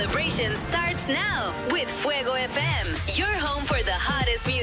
celebration starts now with Fuego FM, your home for the hottest